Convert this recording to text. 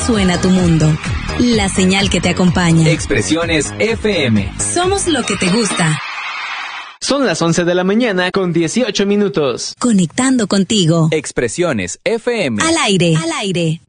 suena tu mundo. La señal que te acompaña. Expresiones FM. Somos lo que te gusta. Son las 11 de la mañana con 18 minutos. Conectando contigo. Expresiones FM. Al aire. Al aire.